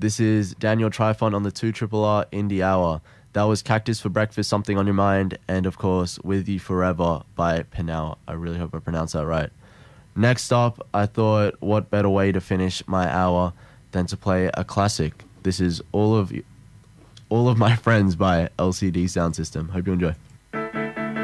This is Daniel Trifon on the 2RRR Indie Hour. That was Cactus for Breakfast, Something on Your Mind, and of course, With You Forever by Pinal. I really hope I pronounced that right. Next up, I thought, what better way to finish my hour than to play a classic. This is All of My Friends by LCD Sound System. Hope you enjoy.